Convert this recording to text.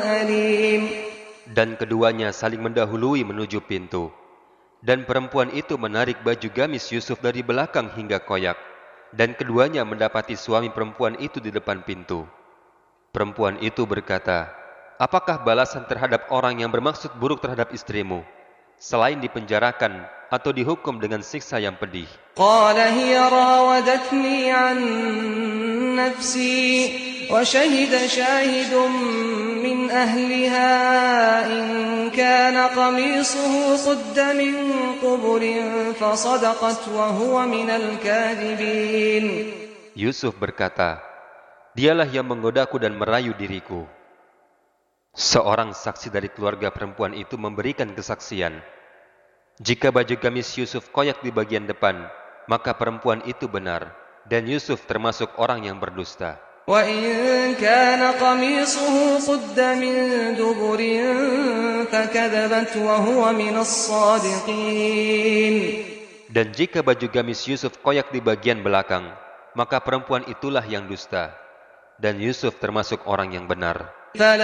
أليم. Dan keduanya saling mendahului menuju pintu. Dan perempuan itu menarik baju gamis Yusuf dari belakang hingga koyak. Dan keduanya mendapati suami perempuan itu di depan pintu. Perempuan itu berkata, "Apakah balasan terhadap orang yang bermaksud buruk terhadap istrimu, selain dipenjarakan atau dihukum dengan siksa yang pedih?" قال هي راودتني عن نفسي وشهد شاهد من أهلها إن كان قميصه قد من قبل فصدقت وهو من الكاذبين. Yusuf berkata, "Dialah yang menggodaku dan merayu diriku." Seorang saksi dari keluarga perempuan itu memberikan kesaksian. Jika baju gamis Yusuf koyak di bagian depan, maka perempuan itu benar, dan Yusuf termasuk orang yang berdusta. وإن كان قميصه قد من دبر فكذبت وهو من الصادقين. Dan jika baju gamis Yusuf koyak di bagian belakang, maka perempuan itulah yang dusta, dan Yusuf termasuk orang yang benar. فلما